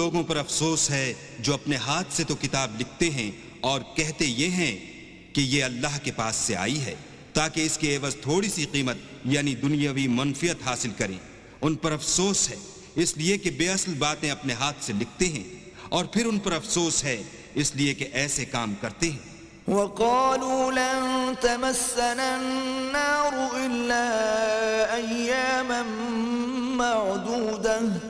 लोगों पर अफसोस है जो अपने हाथ से तो किताब लिखते हैं और कहते ये हैं कि ये अल्लाह के पास से आई है ताकि इसके एवज थोड़ी सी कीमत यानी दुनियावी मनफियत हासिल करें। उन पर अफसोस है इसलिए कि बेअसल बातें अपने हाथ से लिखते हैं, और फिर उन पर अफसोस है इसलिए कि ऐसे काम करते हैं। وقالوا لن تمسنا النار إلا أياما معدودة